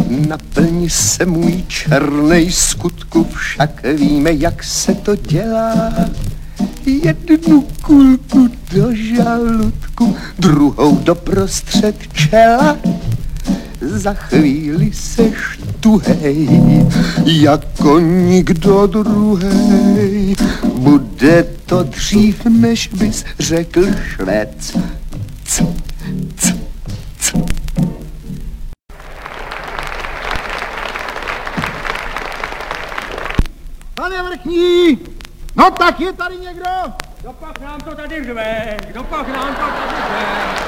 Naplň se můj černej skutku, však víme, jak se to dělá. Jednu kulku do žaludku, druhou doprostřed čela. Za chvíli seš tuhej, jako nikdo druhej. Bude to dřív, než bys řekl švec. Pane Vrchní! No tak je tady někdo? Dopak nám to tady řve, dopak nám to tady řve.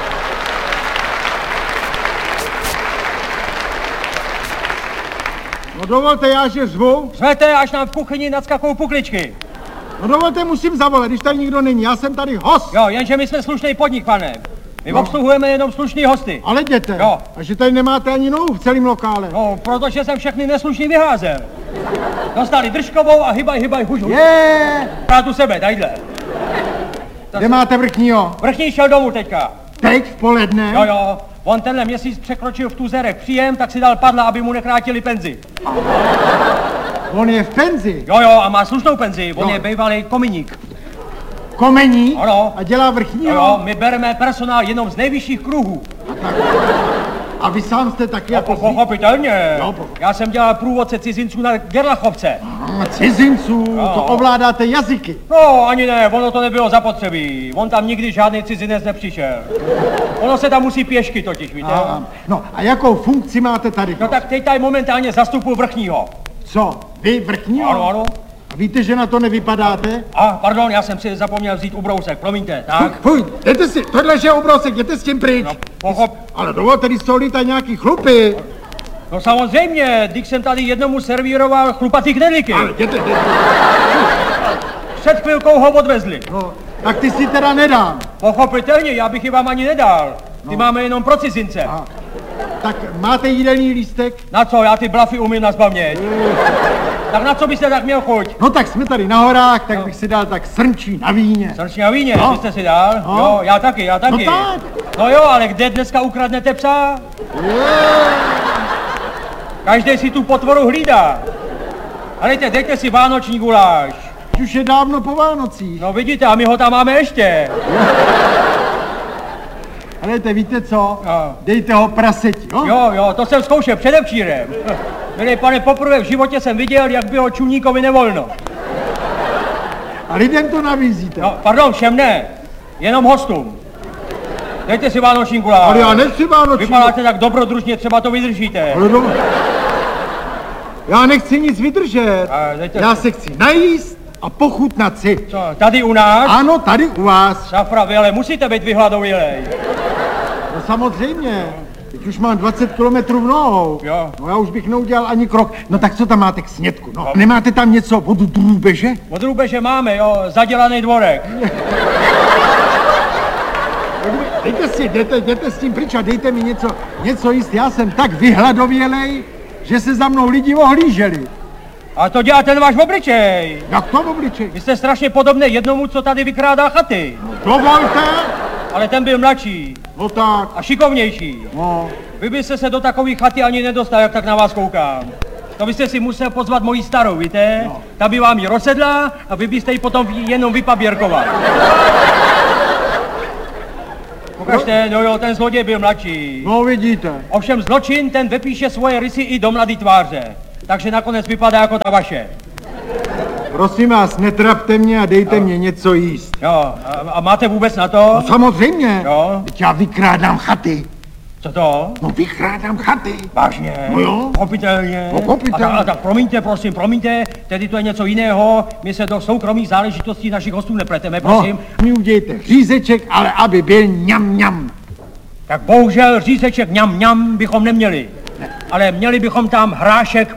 No dovolte, já že řvu. Řvete, až nám v kuchyni nadskakou pukličky. No dovolte, musím zavolat, když tady nikdo není, já jsem tady host. Jo, jenže my jsme slušný podnik, pane. My obsluhujeme jenom slušný hosty. Ale jděte. Jo. A že tady nemáte ani nohu v celém lokále. No, protože jsem všechny neslušný vyházel. Dostali držkovou a hybaj, huž. Je. Prát u sebe, tadyhle. Kde máte Vrchního? Vrchní šel domů teďka. Teď v poledne? Jo. On tenhle měsíc překročil v tuzerech příjem, tak si dal padla, aby mu nekrátili penzi. On je v penzi? Jo, a má slušnou penzi. On je bývalý kominík. Komení? Ano. A dělá Vrchního? Jo, my bereme personál jenom z nejvyšších kruhů. A vy sám jste taky jako... Pochopitelně. Jo, Já jsem dělal průvodce cizinců na Gerlachovce. Cizinců, to ovládáte jazyky. No, ani ne, ono to nebylo zapotřebí. On tam nikdy žádný cizinec nepřišel. Ono se tam musí pěšky totiž, víte? No, a jakou funkci máte tady? No tak teď tady momentálně zastupuji Vrchního. Co, vy Vrchního? Ano. A víte, že na to nevypadáte? Pardon, já jsem si zapomněl vzít ubrousek, promiňte, tak? Fuj, jděte si, tohle je ubrousek, jděte s tím pryč. No, ale dovolte, když jsou lítají nějaký chlupy. No samozřejmě, když jsem tady jednomu servíroval chlupatý knedlíky. Ale jděte. Před chvilkou ho odvezli. No, tak ty si teda nedám. Pochopitelně, já bych ji vám ani nedal. Ty máme jenom pro cizince. Tak máte jídelný lístek? Na co? Já ty blafy umím nazpamět. Tak na co byste tak měl chuť? No tak jsme tady na horách, tak bych si dal tak srnčí na víně. Srnčí na víně? Vy jste si dal? No. Jo, já taky. No tak. No jo, ale kde dneska ukradnete psa? Každý si tu potvoru hlídá. Helejte, dejte si vánoční guláš. Už je dávno po Vánocích. No vidíte, a my ho tam máme ještě. Helejte, víte co? No. Dejte ho praseti, jo? Jo, to jsem zkoušel předevčírem. Milý pane, poprvé v životě jsem viděl, jak bylo čumníkovi nevolno. A lidem to navízíte. No, pardon, všem ne. Jenom hostům. Dejte si vánoční guláš. Ale já nechci vánoční. Vypadáte tak dobrodružně, třeba to vydržíte. Já nechci nic vydržet. Já se chci najíst a pochutnat si. Co, tady u nás? Ano, tady u vás. Šafra, ale musíte být vyhladovělej. No samozřejmě. Teď už mám 20 kilometrů v nohou. Jo. No já už bych neudělal ani krok. No tak co tam máte k snědku? No, nemáte tam něco od drůbeže? Od drůbeže máme, jo, zadělaný dvorek. Jděte s tím pryč a dejte mi něco jíst. Já jsem tak vyhladovělej, že se za mnou lidi ohlíželi. A to dělá ten váš obličej. Jak to obličej? Vy jste strašně podobný jednomu, co tady vykrádá chaty. Dovolte. Ale ten byl mladší. No tak. A šikovnější. No. Vy byste se do takové chaty ani nedostal, jak tak na vás koukám. To byste si musel pozvat moji starou, víte? No. Ta by vám ji rozsedla a vy byste ji potom jenom vypaběrkoval. Pokažte, no jo, ten zloděj byl mladší. No vidíte. Ovšem zločin, ten vypíše svoje rysy i do mladý tváře. Takže nakonec vypadá jako ta vaše. Prosím vás, netrapte mě a dejte mě něco jíst. Jo, a máte vůbec na to? No samozřejmě. Jo. Teď já vykrádám chaty. Co to? No vykrádám chaty. Vážně? No jo. Pochopitelně. No pochopitelně. A tak promiňte, prosím, tedy to je něco jiného. My se do soukromých záležitostí našich hostů nepleteme, prosím. No, mi udějte řízeček, ale aby byl ňam. Tak bohužel řízeček ňam bychom neměli. Ale měli bychom tam hrášek.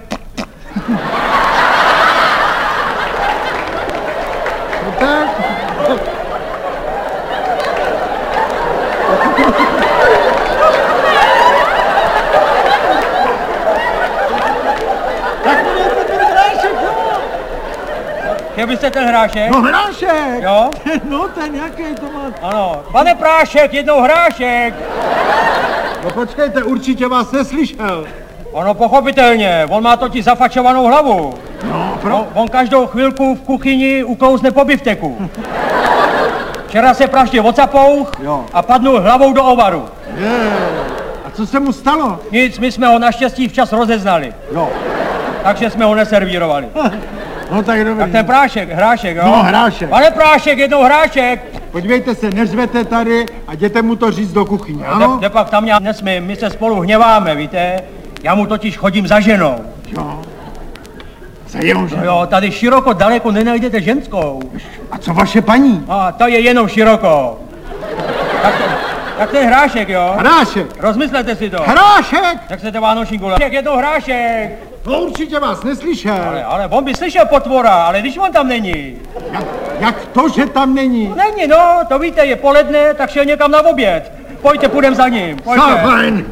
Chtěl byste ten hrášek? No hrášek! Jo? No ten jaký to má? Ano. Pane Prášek, jednou hrášek! No počkejte, určitě vás neslyšel. Ono pochopitelně, on má totiž zafačovanou hlavu. No, On každou chvilku v kuchyni uklouzne po bifteku. Včera se praště odsapouch Jo. a padnul hlavou do ovaru. A co se mu stalo? Nic, my jsme ho naštěstí včas rozeznali, Jo. takže jsme ho neservírovali. No tak dobrý. Tak ten hrášek, jo? No, hrášek. Pane Prášek, jednou hrášek! Podívejte se, neřvete tady a jděte mu to říct do kuchyně, ano? Kde pak tam já nesmím, my se spolu hněváme, víte? Já mu totiž chodím za ženou. Jo. Za jeho ženu. No jo, tady široko daleko nenajdete ženskou. A co vaše paní? A to je jenom široko. Tak ten hrášek, jo? Hrášek. Rozmyslete si to. Hrášek! Jak chcete vánoční gule? Jednou hrášek. No určitě vás neslyšel. Ale on by slyšel potvora, ale když on tam není. Jak to, že tam není? Není, no, to víte, je poledne, tak šel někam na oběd. Pojďte, půjdem za ním, pojďte. Fajn.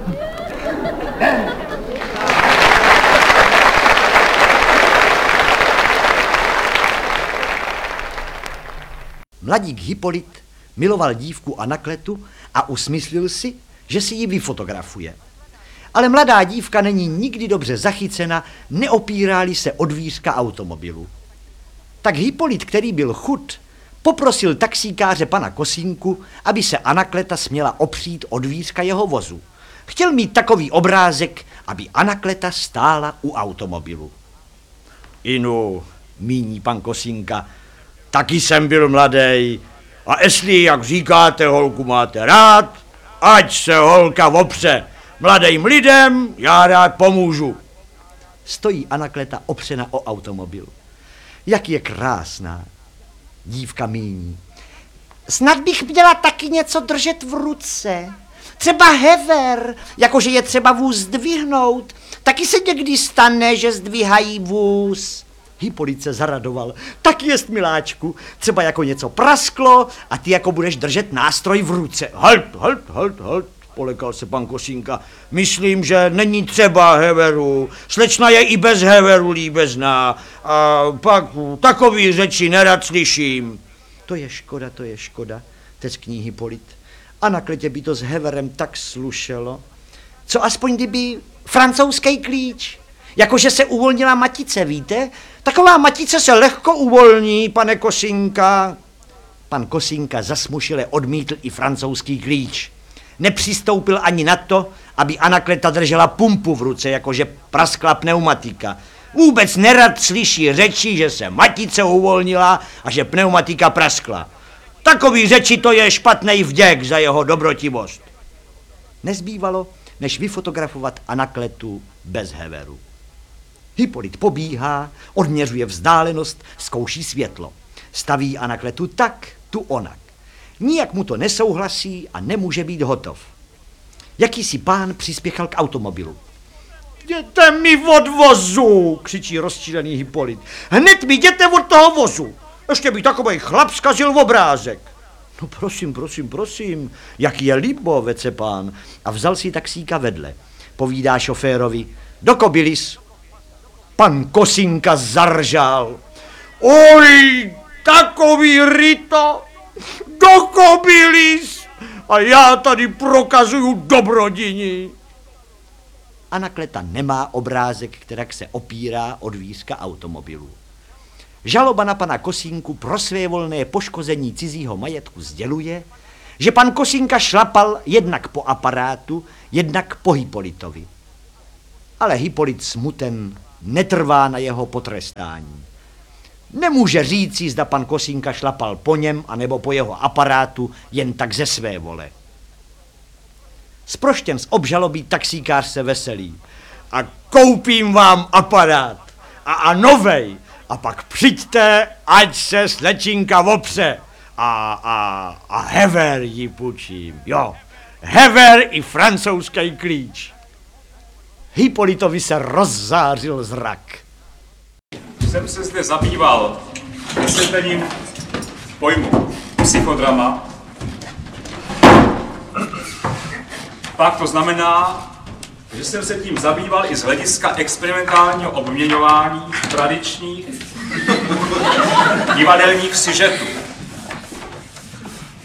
Mladík Hypolit miloval dívku Anakletu a usmyslil si, že si ji vyfotografuje. Ale mladá dívka není nikdy dobře zachycena, neopírá-li se o dvířka automobilu. Tak Hypolit, který byl chud, poprosil taxíkáře pana Kosínku, aby se Anakleta směla opřít o dvířka jeho vozu. Chtěl mít takový obrázek, aby Anakleta stála u automobilu. Inu, míní pan Kosínka, taky jsem byl mladej a jestli, jak říkáte, holku máte rád, ať se holka opře. Mladým lidem já rád pomůžu. Stojí Anakleta opřena o automobil. Jak je krásná. Dívka míní. Snad bych měla taky něco držet v ruce. Třeba hever, jakože je třeba vůz zdvihnout. Taky se někdy stane, že zdvihají vůz. Hypolit se zaradoval. Tak jest, miláčku, třeba jako něco prasklo a ty jako budeš držet nástroj v ruce. Halt, polekal se pan Kosínka. Myslím, že není třeba heveru. Slečna je i bez heveru líbezná. A pak takový řeči nerad slyším. To je škoda, teskní Hypolit. Anakletě by to s heverem tak slušelo. Co aspoň kdyby francouzský klíč? Jakože se uvolnila matice, víte? Taková matice se lehko uvolní, pane Kosínka. Pan Kosínka zasmušile odmítl i francouzský klíč. Nepřistoupil ani na to, aby Anakleta držela pumpu v ruce, jakože praskla pneumatika. Vůbec nerad slyší řeči, že se matice uvolnila a že pneumatika praskla. Takový řeči to je špatnej vděk za jeho dobrotivost. Nezbývalo, než vyfotografovat Anakletu bez heveru. Hypolit pobíhá, odměřuje vzdálenost, zkouší světlo. Staví Anakletu tak, tu onak. Nijak mu to nesouhlasí a nemůže být hotov. Jakýsi pán přispěchal k automobilu. Jděte mi od vozu, křičí rozčilený Hypolit. Hned mi jděte od toho vozu. Ještě by takovej chlap zkazil obrázek. No prosím, jaký je líbo, vece pán. A vzal si taxíka vedle. Povídá šoférovi, do Kobylis. Pan Kosínka zaržál. Oj, takový ryto, do Kobylis. A já tady prokazuju dobrodiní. Anakleta nemá obrázek, kterak se opírá od dvířka automobilu. Žaloba na pana Kosínku pro svévolné poškození cizího majetku sděluje, že pan Kosínka šlapal jednak po aparátu, jednak po Hypolitovi. Ale Hypolit smuten netrvá na jeho potrestání. Nemůže říci, zda pan Kosínka šlapal po něm anebo po jeho aparátu jen tak ze své vole. Zproštěn z obžaloby taxíkář se veselí. A koupím vám aparát. A novej. A pak přijďte, ať se slečinka opře. A hever ji půjčím. Jo, hever i francouzský klíč. Hypolitovi se rozzářil zrak. Jsem se zde zabýval vysvětlením pojmu psychodrama. Pak to znamená, že jsem se tím zabýval i z hlediska experimentálního obměňování tradičních divadelních sižetů.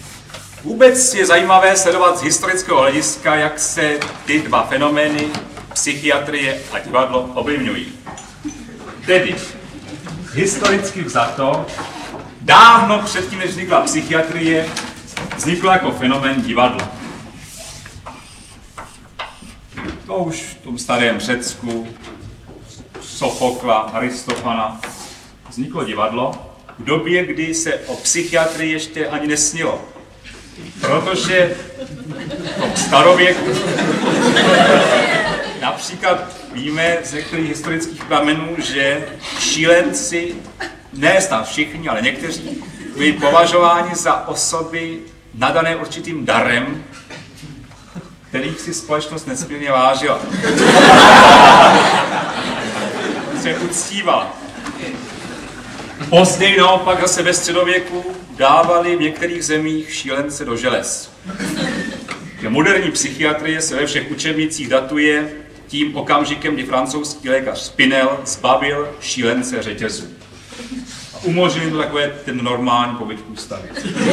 Vůbec je zajímavé sledovat z historického hlediska, jak se ty dva fenomény, psychiatrie a divadlo ovlivňují. Tedy, historicky vzato, dávno předtím, než vznikla psychiatrie, vzniklo jako fenomén divadlo. To už v tom starém Řecku, Sofokla, Aristofana, vzniklo divadlo v době, kdy se o psychiatrii ještě ani nesnilo. Protože v tom starověku například víme z některých historických pramenů, že šílenci, ne snad všichni, ale někteří, byli považováni za osoby nadané určitým darem, kterých si společnost nesmírně vážila. Se uctívala. Později naopak zase ve středověku dávali v některých zemích šílence do želez. Že moderní psychiatrie se ve všech učebnicích datuje tím okamžikem, kdy francouzský lékař Spinel zbavil šílence řetězů. A umožnil to takové ten normální pobyt v ústavě.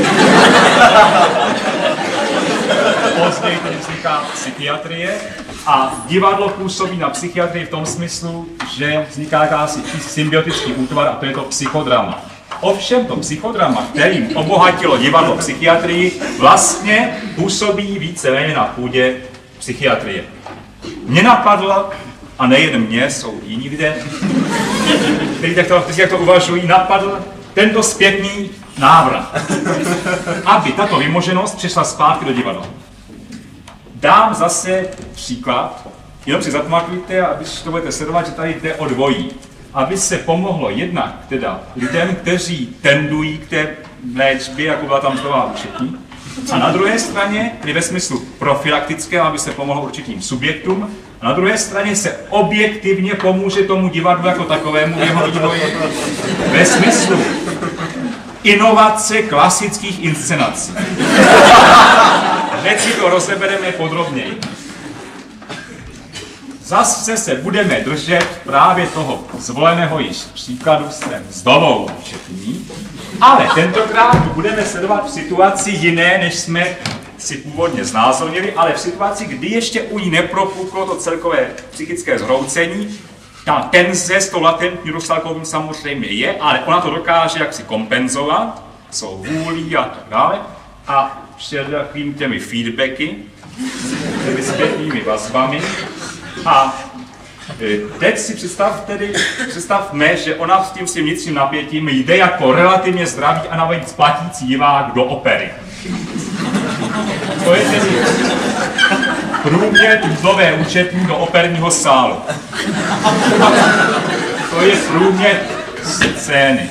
Později tedy vzniká psychiatrie a divadlo působí na psychiatrii v tom smyslu, že vzniká jakási symbiotický útvar a to je to psychodrama. Ovšem to psychodrama, kterým obohatilo divadlo psychiatrii, vlastně působí víceméně na půdě psychiatrie. Mě napadlo, a nejen mě, jsou jiní lidé, kteří takto uvažují, napadl tento zpětný návrat, aby tato vymoženost přišla zpátky do divadla. Dám zase příklad, jenom si zapamatujte, a když to budete sledovat, že tady jde o dvojí. Aby se pomohlo jednak teda lidem, kteří tendují k té léčbě, jako byla tam slova účetní, a na druhé straně, tedy ve smyslu profilaktickém, aby se pomohlo určitým subjektům, a na druhé straně se objektivně pomůže tomu divadlu jako takovému jeho vývoji ve smyslu inovace klasických inscenací. Hned si to rozebereme podrobněji. Zase se budeme držet právě toho zvoleného již příkladu s mzdovou účetní, ale tentokrát budeme sledovat v situaci jiné, než jsme si původně znázornili, ale v situaci, kdy ještě u ní nepropuklo to celkové psychické zhroucení. Ta tenze s tou latentní Rusalkovým samozřejmě je, ale ona to dokáže jaksi kompenzovat, jsou vůlí a tak dále, a před takovými těmi feedbacky, těmi zpětnými vazbami. A teď si představme, že ona s tím svým vnitřním napětím jde jako relativně zdravý a navíc platící divák do opery. To je tedy průměr mzdové účetní do operního sálu. To je průměr scény.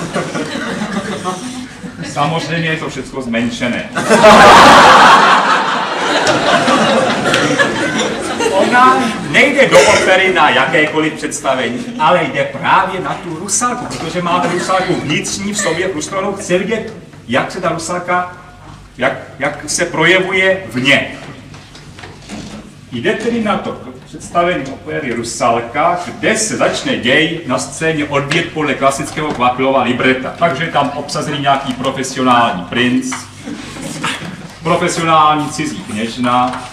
Samozřejmě je to všechno zmenšené. Ona nejde do opery na jakékoliv představení, ale jde právě na tu Rusalku, protože má tu Rusalku vnitřní v sobě frustrovanou, chce vidět, jak se ta Rusalka, jak se projevuje v ně. Jde tedy na to představení opery Rusalka, kde se začne děj na scéně odvíjet podle klasického Kvapilova libreta. Takže je tam obsazený nějaký profesionální princ, profesionální cizí kněžna,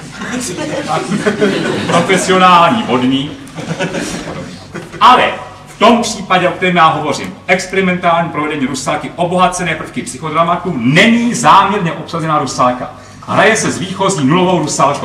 profesionální vodník. Ale v tom případě, o kterém já hovořím, experimentální provedení Rusalky, obohacené prvky psychodramatu, není záměrně obsazená Rusalka. Hraje se s výchozí nulovou Rusalkou.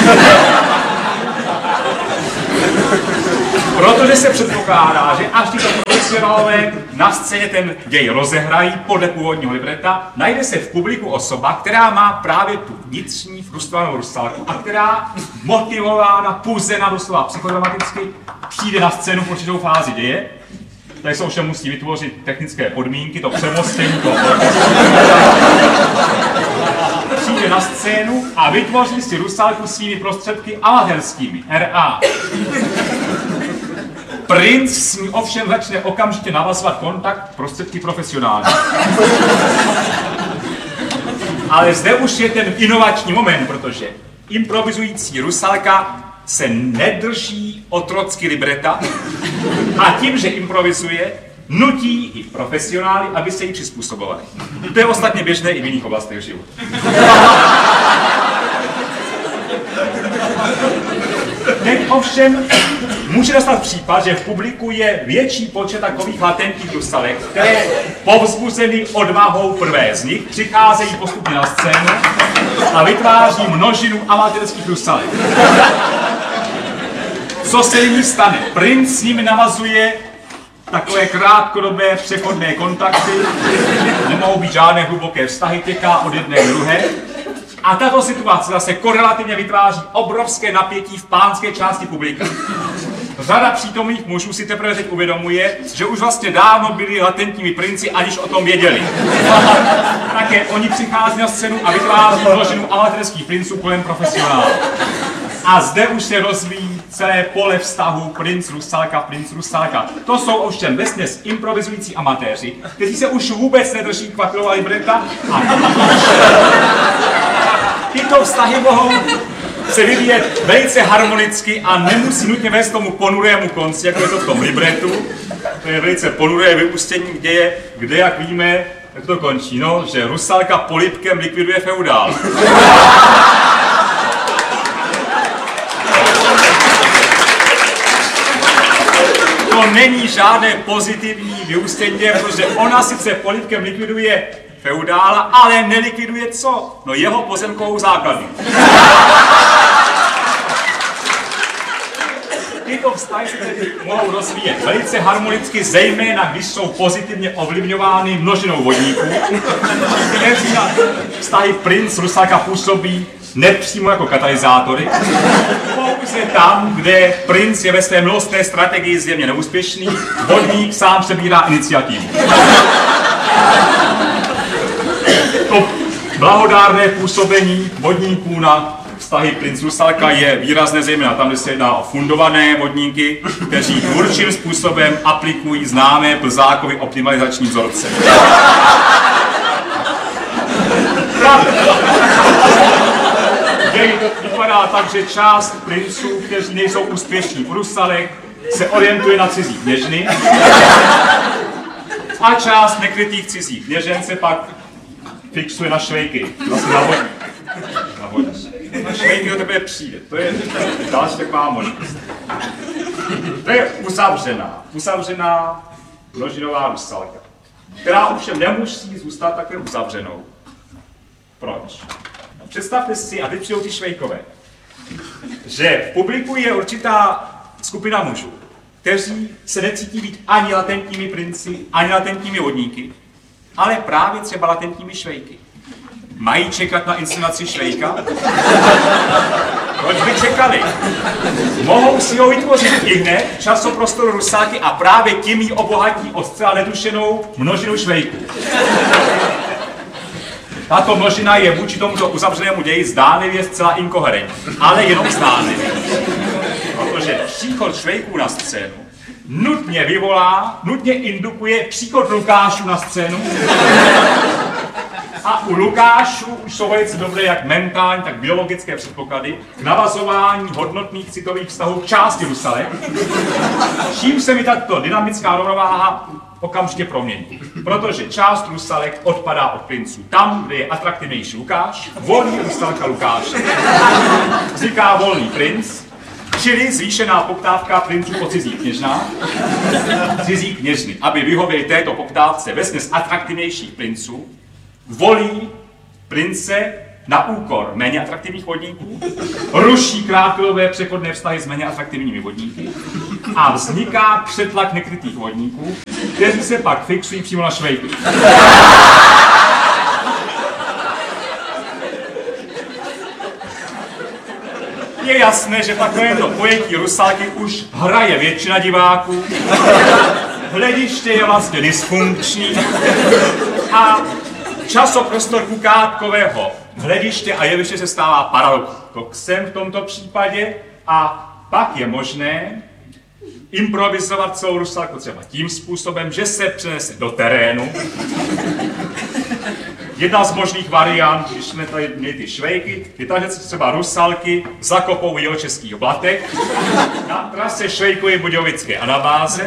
Protože se předpokládá, že až tyto profesionálové na scéně ten děj rozehrají podle původního libreta, najde se v publiku osoba, která má právě tu vnitřní frustrovanou Rusalku a která motivována, puzena doslova psychodramaticky, přijde na scénu v určitou fázi děje. Tady se ovšem musí vytvořit technické podmínky, to přemostění toho. Přijde na scénu a vytvoří si Rusalku svými prostředky amatérskými, RA. Princ s ní ovšem začne okamžitě navazovat kontakt prostředky profesionální. Ale zde už je ten inovační moment, protože improvizující Rusalka se nedrží otrocky libreta a tím, že improvizuje, nutí i profesionály, aby se jí přizpůsobovali. To je ostatně běžné i v jiných oblastech života. Teď ovšem může nastat případ, že v publiku je větší počet takových latentních rusalek, které povzbuzeny odvahou prvé z nich přicházejí postupně na scénu a vytváří množinu amatérských rusalek. Co se jim stane? Princ s nimi navazuje takové krátkodobé přechodné kontakty, nemohou být žádné hluboké vztahy, těká od jedné k druhé. A tato situace zase korelativně vytváří obrovské napětí v pánské části publika. Řada přítomných mužů si teprve teď uvědomuje, že už vlastně dávno byli latentními princi, aniž o tom věděli. Také oni přichází na scénu a vytváří množinu amatérských princů kolem profesionálů. A zde už se rozvíjí celé pole vztahu princ Rusalka. To jsou ovšem vesměs improvizující amatéři, kteří se už vůbec nedrží kvapilova libreta a tyto vztahy mohou se vyvíjet velice harmonicky a nemusí nutně vést tomu ponurému konci, jako je to v tom libretu. To je velice ponuré vyústění děje, kde, jak víme, jak to končí, no, že Rusalka polibkem likviduje feudál. To není žádné pozitivní vyústění, protože ona sice polibkem likviduje feudála, ale nelikviduje co? No jeho pozemkovou základnu. Tyto vztahy se tedy mohou rozvíjet velice harmonicky, zejména když jsou pozitivně ovlivňovány množinou vodníků, kteří na vztahy princ Rusalka působí nepřímo jako katalyzátory. Pouze tam, kde princ je ve své milostné strategii zjevně neúspěšný, vodník sám přebírá iniciativu. To blahodárné působení vodníků na vztahy princ Rusalka je výrazné zejména tam, kde se jedná o fundované vodníky, kteří tvůrčím způsobem aplikují známé Plzákovy optimalizační vzorce. Děj vypadá tak, že část princů, kteří nejsou úspěšní u Rusalek, se orientuje na cizí kněžny a část nekrytých cizích kněžen se pak fixuje na švejky, vlastně na vodní. Na švejky do tebe přijde, to je další taková možnost. To je uzavřená množinová Rusalka, která ovšem nemusí zůstat také uzavřenou. Proč? Představte si, a teď přijdou ty švejkové, že v publiku je určitá skupina mužů, kteří se necítí být ani latentními princi, ani latentními vodníky, ale právě třeba latentními švejky. Mají čekat na inscenaci švejka? Proč by čekali? Mohou si ho vytvořit ihned v časoprostoru Rusáky a právě tím ji obohatí o zcela netušenou množinu švejků. Tato množina je vůči tomuto uzavřenému ději zdánlivě zcela inkoherentní, ale jenom zdánlivě. Protože příchod švejků na scénu nutně indukuje příchod Lukášů na scénu. A u Lukášů už jsou velice dobré jak mentální, tak biologické předpoklady k navazování hodnotných citových vztahů k části Rusalek, čím se mi tato dynamická rovnováha okamžitě promění. Protože část Rusalek odpadá od princů. Tam, kde je atraktivnější Lukáš, volí Rusalka Lukáše. Vzniká volný princ, čili zvýšená poptávka princů po cizích kněžnách, cizí kněžny, aby vyhověli této poptávce vesměs atraktivnějších princů, volí prince na úkor méně atraktivních vodníků, ruší krátkodobé přechodné vztahy s méně atraktivními vodníky a vzniká přetlak nekrytých vodníků, kteří se pak fixují přímo na švejky. Je jasné, že takovéto pojetí Rusalky už hraje většina diváků, hlediště je vlastně dysfunkční a časoprostor ukátkového hlediště a jeviště se stává paradoxem v tomto případě a pak je možné improvizovat celou Rusalku třeba tím způsobem, že se přenese do terénu. Jedna z možných variant, když jsme tady měli ty švejky, je ta, že se třeba Rusalky zakopou v jihočeských blatech na trase Švejkovy Budějovické anabáze.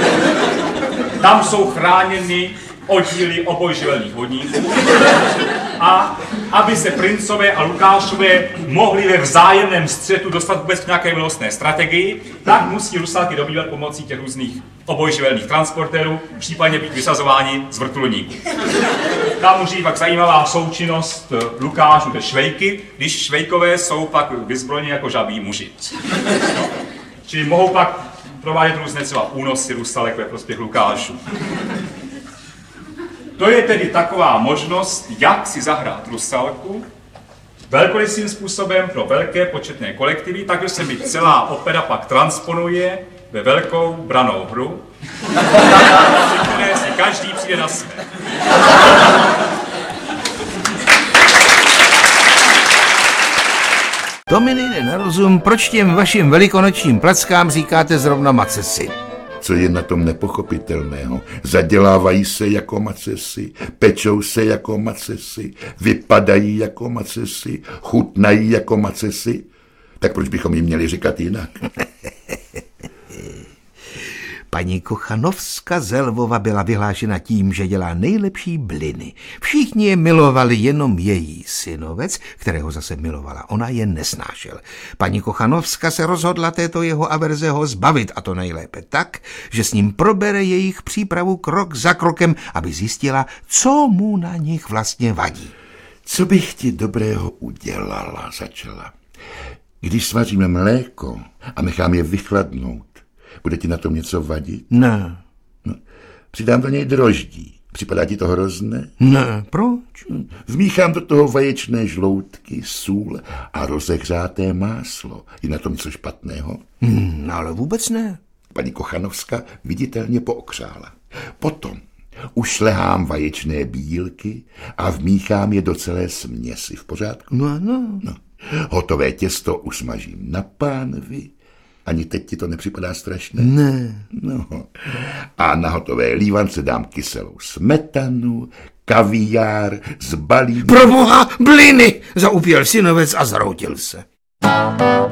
Tam jsou chráněny oddíly obojživelných vodníků. A aby se princové a Lukášové mohli ve vzájemném střetu dostat vůbec k nějaké milostné strategii, tak musí Rusalky dobývat pomocí těch různých obojživelných transportérů, případně být vysazováni z vrtulníků. Tam může být pak zajímavá součinnost Lukášů ze Švejky, když Švejkové jsou pak vyzbrojeni jako žabí muži. Čili mohou pak provádět různé třeba únosy Rusalek ve prospěch Lukášů. To je tedy taková možnost, jak si zahrát Rusalku velkorysým způsobem pro velké početné kolektivy, takže se mi celá opera pak transponuje ve velkou branou hru, které si každý přijde na své. To mi nejde na rozum, proč těm vašim velikonočním plackám říkáte zrovna macesy. Co je na tom nepochopitelného? Zadělávají se jako macesy, pečou se jako macesy, vypadají jako macesy, chutnají jako macesy. Tak proč bychom jim měli říkat jinak? Paní Kochanovska z Lvova byla vyhlášena tím, že dělá nejlepší bliny. Všichni je milovali, jenom její synovec, kterého zase milovala ona, je nesnášel. Paní Kochanovska se rozhodla této jeho averze ho zbavit, a to nejlépe tak, že s ním probere jejich přípravu krok za krokem, aby zjistila, co mu na nich vlastně vadí. Co bych ti dobrého udělala, začala. Když svaříme mléko a nechám je vychladnout, bude ti na tom něco vadit? Ne. No, přidám do něj droždí. Připadá ti to hrozné? Ne, proč? Vmíchám do toho vaječné žloutky, sůl a rozehřáté máslo. Je na tom něco špatného? Ale vůbec ne. Paní Kochanovska viditelně pookřála. Potom ušlehám vaječné bílky a vmíchám je do celé směsi. V pořádku? No. Hotové těsto usmažím na pánvi. Ani teď ti to nepřipadá strašné? Ne. No. A na hotové lívance dám kyselou smetanu, kaviár, zbalím... Proboha, bliny! Zaupěl synovec a zroutil se.